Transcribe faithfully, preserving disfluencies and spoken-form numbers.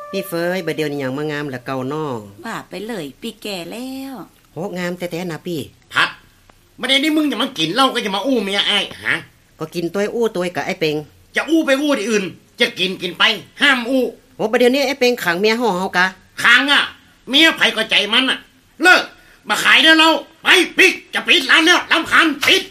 พี่เฟยบัดเดียวนี่หยังมางามละเก่าน้อว่าไปเลยปีแก่แล้วโหงามแท้ๆนะพี่พัดบัดเดี๋ยวนี้มึงจะมากินเหล้าก็จะมาอู้เมียอ้ายฮะก็กินตัวอู้ตัวกับไอ้เป็งจะอู้ไปอู้ที่อื่นจะกินกินไปห้ามอู้โหบัดเดี๋ยวนี้ไอ้เป็งขังเมียห้องเฮากะขังอ่ะเมียไผก็ใจมันอ่ะเลิกมาขายเด้อเราไปปิดจะปิดร้านแล้วรำคาญปิด